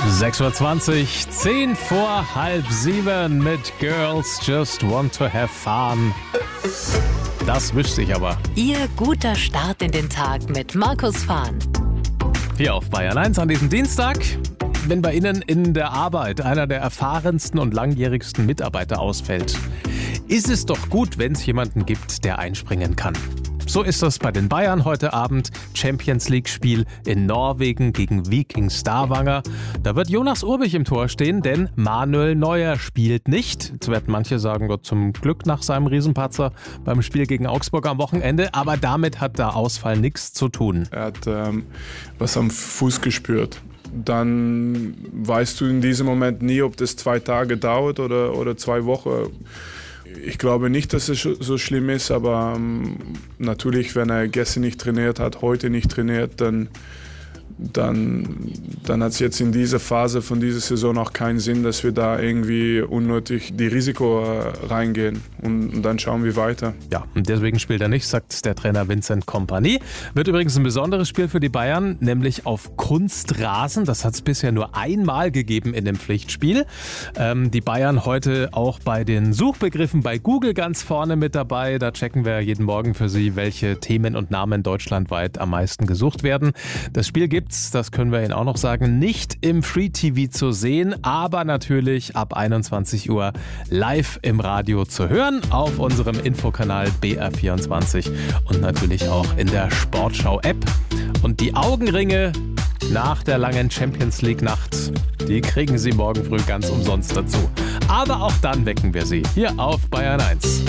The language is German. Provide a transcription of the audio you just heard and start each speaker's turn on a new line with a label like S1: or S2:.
S1: 6:20 Uhr, 10 vor halb 7 mit Girls Just Want to Have Fun. Das wischt sich aber.
S2: Ihr guter Start in den Tag mit Markus Fahn.
S1: Hier auf Bayern 1 an diesem Dienstag. Wenn bei Ihnen in der Arbeit einer der erfahrensten und langjährigsten Mitarbeiter ausfällt, ist es doch gut, wenn es jemanden gibt, der einspringen kann. So ist das bei den Bayern heute Abend. Champions League-Spiel in Norwegen gegen Viking Stavanger. Da wird Jonas Urbich im Tor stehen, denn Manuel Neuer spielt nicht. Jetzt werden manche sagen, Gott zum Glück nach seinem Riesenpatzer beim Spiel gegen Augsburg am Wochenende. Aber damit hat der Ausfall nichts zu tun.
S3: Er hat was am Fuß gespürt. Dann weißt du in diesem Moment nie, ob das 2 Tage dauert oder 2 Wochen. Ich glaube nicht, dass es so schlimm ist, aber natürlich, wenn er gestern nicht trainiert hat, heute nicht trainiert, dann hat es jetzt in dieser Phase von dieser Saison auch keinen Sinn, dass wir da irgendwie unnötig die Risiko reingehen und dann schauen wir weiter.
S1: Ja, und deswegen spielt er nicht, sagt der Trainer Vincent Kompany. Wird übrigens ein besonderes Spiel für die Bayern, nämlich auf Kunstrasen. Das hat es bisher nur einmal gegeben in dem Pflichtspiel. Die Bayern heute auch bei den Suchbegriffen bei Google ganz vorne mit dabei. Da checken wir jeden Morgen für Sie, welche Themen und Namen deutschlandweit am meisten gesucht werden. Das Spiel gibt's, das können wir Ihnen auch noch sagen, nicht im Free TV zu sehen, aber natürlich ab 21 Uhr live im Radio zu hören auf unserem Infokanal BR24 und natürlich auch in der Sportschau-App. Und die Augenringe nach der langen Champions League-Nacht, die kriegen Sie morgen früh ganz umsonst dazu. Aber auch dann wecken wir Sie hier auf Bayern 1.